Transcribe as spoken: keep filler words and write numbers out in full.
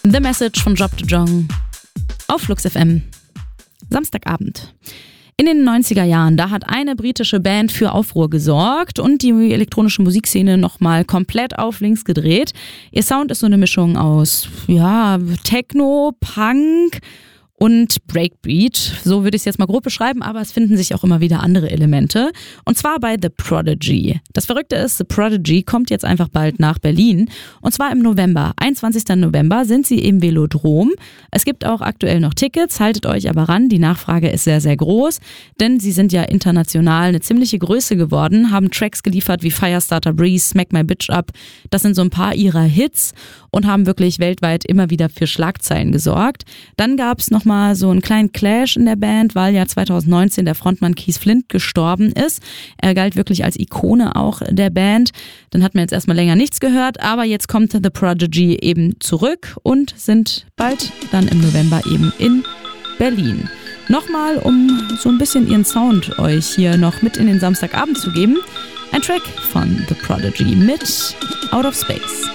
The Message von Job de Jong auf Flux F M. Samstagabend. In den neunziger Jahren, da hat eine britische Band für Aufruhr gesorgt und die elektronische Musikszene nochmal komplett auf links gedreht. Ihr Sound ist so eine Mischung aus, ja, Techno, Punk und Breakbeat. So würde ich es jetzt mal grob beschreiben, aber es finden sich auch immer wieder andere Elemente. Und zwar bei The Prodigy. Das Verrückte ist, The Prodigy kommt jetzt einfach bald nach Berlin. Und zwar im November. einundzwanzigsten November sind sie im Velodrom. Es gibt auch aktuell noch Tickets, haltet euch aber ran. Die Nachfrage ist sehr, sehr groß, denn sie sind ja international eine ziemliche Größe geworden, haben Tracks geliefert wie Firestarter Breeze, Smack My Bitch Up. Das sind so ein paar ihrer Hits und haben wirklich weltweit immer wieder für Schlagzeilen gesorgt. Dann gab es noch mal so einen kleinen Clash in der Band, weil ja zweitausendneunzehn der Frontmann Keith Flint gestorben ist. Er galt wirklich als Ikone auch der Band. Dann hat man jetzt erstmal länger nichts gehört, aber jetzt kommt The Prodigy eben zurück und sind bald dann im November eben in Berlin. Nochmal, um so ein bisschen ihren Sound euch hier noch mit in den Samstagabend zu geben, ein Track von The Prodigy mit Out of Space.